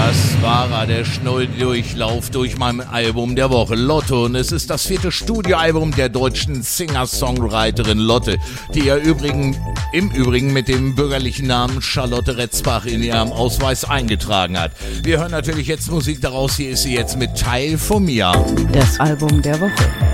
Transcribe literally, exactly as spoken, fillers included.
Das war er, der Schnelldurchlauf durch mein Album der Woche, Lotte. Und es ist das vierte Studioalbum der deutschen Singer-Songwriterin Lotte, die ihr übrigen, im Übrigen mit dem bürgerlichen Namen Charlotte Retzbach in ihrem Ausweis eingetragen hat. Wir hören natürlich jetzt Musik daraus. Hier ist sie jetzt mit Teil von mir. Das Album der Woche.